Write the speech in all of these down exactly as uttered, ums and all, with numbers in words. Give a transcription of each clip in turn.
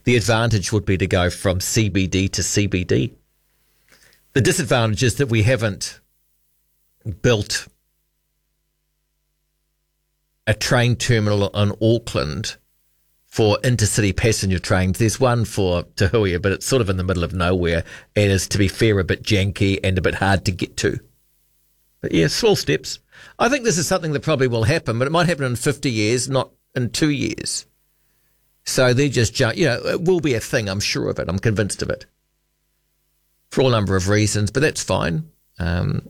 The advantage would be to go from C B D to C B D. The disadvantage is that we haven't built a train terminal in Auckland for intercity passenger trains. There's one for Te Huia, but it's sort of in the middle of nowhere and is, to be fair, a bit janky and a bit hard to get to. But yeah, small steps. I think this is something that probably will happen, but it might happen in fifty years, not in two years. So they just jump, you know, it will be a thing, I'm sure of it. I'm convinced of it. For all number of reasons, but that's fine. Um,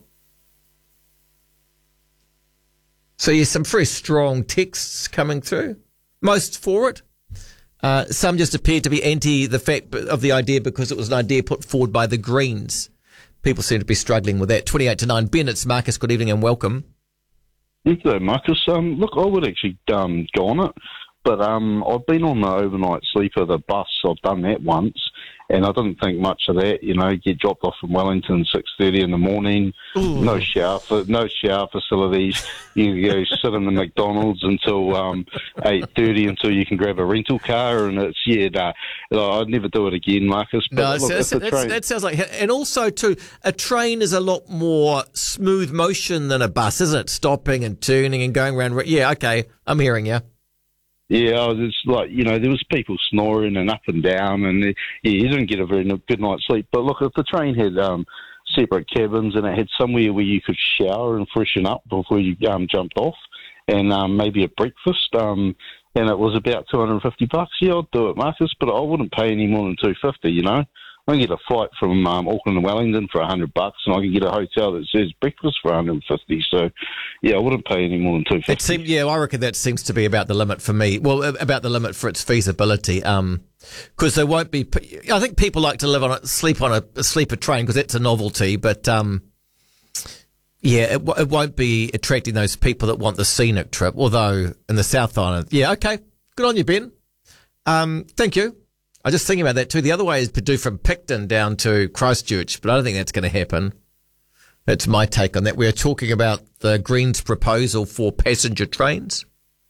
so yes, some very strong texts coming through. Most for it. Uh, some just appeared to be anti the fact of the idea because it was an idea put forward by the Greens. People seem to be struggling with that. twenty-eight to nine. Ben, it's Marcus. Good evening and welcome. Good day, Marcus. Um, look, I would actually um, go on it, but um, I've been on the overnight sleeper, the bus. I've done that once, and I didn't think much of that. You know, get dropped off from Wellington six thirty in the morning. Ooh. No shower, no shower facilities. You go sit in the McDonald's until um, eight thirty until you can grab a rental car, and it's yeah. Nah, I'd never do it again, Marcus. But no, look, that's, if the that's, train... that sounds like, and also too, a train is a lot more smooth motion than a bus, isn't it? Stopping and turning and going around. Yeah, okay, I'm hearing you. Yeah, it's like, you know, there was people snoring and up and down, and yeah, you didn't get a very good night's sleep. But look, if the train had um, separate cabins and it had somewhere where you could shower and freshen up before you um, jumped off, and um, maybe a breakfast, um, and it was about two hundred fifty bucks, yeah, I'd do it, Marcus, but I wouldn't pay any more than two hundred fifty, you know. I can get a flight from um, Auckland to Wellington for one hundred bucks, and I can get a hotel that says breakfast for one hundred fifty. So, yeah, I wouldn't pay any more than two hundred fifty. It seem, yeah, I reckon that seems to be about the limit for me. Well, about the limit for its feasibility, because um, there won't be. I think people like to live on a sleep on a, a sleeper train because that's a novelty, but um, yeah, it, it won't be attracting those people that want the scenic trip. Although in the South Island, yeah, okay, good on you, Ben. Um, thank you. I was just thinking about that too. The other way is to do from Picton down to Christchurch, but I don't think that's going to happen. That's my take on that. We're talking about the Greens' proposal for passenger trains.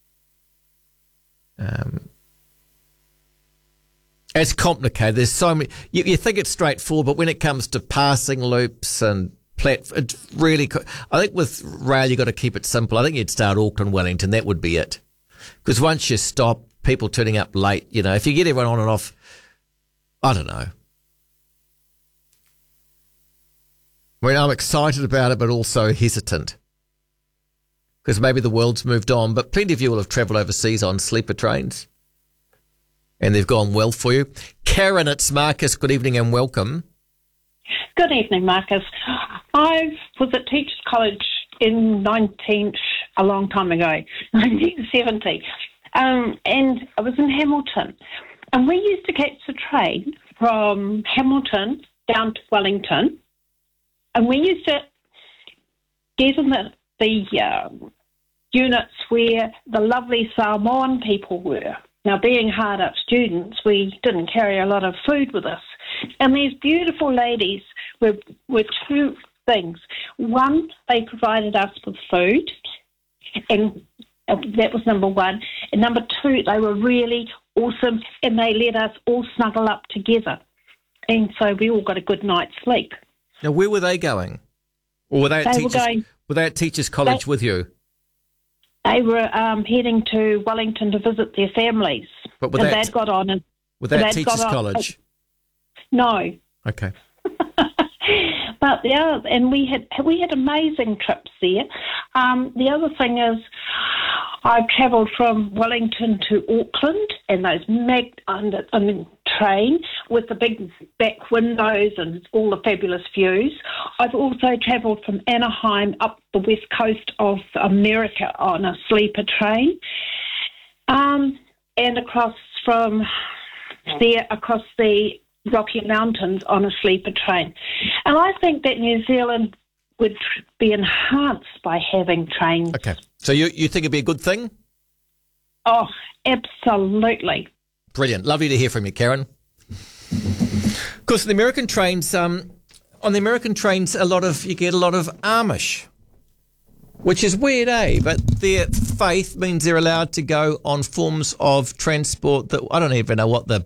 Um, it's complicated. There's so many. You, you think it's straightforward, but when it comes to passing loops and plat, it's really. I think with rail you've got to keep it simple. I think you'd start Auckland, Wellington. That would be it. Because once you stop, people turning up late, you know, if you get everyone on and off, I don't know. I mean, I'm excited about it, but also hesitant. Because maybe the world's moved on, but plenty of you will have travelled overseas on sleeper trains. And they've gone well for you. Karen, it's Marcus. Good evening and welcome. Good evening, Marcus. I was at Teachers College in nineteen, a long time ago, nineteen seventy. Um, and I was in Hamilton. And we used to catch the train from Hamilton down to Wellington. And we used to get in the, the uh, units where the lovely Samoan people were. Now, being hard-up students, we didn't carry a lot of food with us. And these beautiful ladies were, were two things. One, they provided us with food, and that was number one. And number two, they were really awesome, and they let us all snuggle up together. And so we all got a good night's sleep. Now, where were they going? Or were they at, they teachers, were, going, were they at Teachers College they, with you? They were um, heading to Wellington to visit their families. But were and they they'd got on. And, were they at Teachers College? No. Okay. But the other, and we had we had amazing trips there. Um, the other thing is, I travelled from Wellington to Auckland, and those mag on the, on the train with the big back windows and all the fabulous views. I've also travelled from Anaheim up the west coast of America on a sleeper train, um, and across from there across the Rocky Mountains on a sleeper train. And I think that New Zealand would be enhanced by having trains. Okay. So you, you think it'd be a good thing? Oh, absolutely. Brilliant. Lovely to hear from you, Karen. Of course, the American trains, um, on the American trains, a lot of you get a lot of Amish, which is weird, eh? But their faith means they're allowed to go on forms of transport that I don't even know what the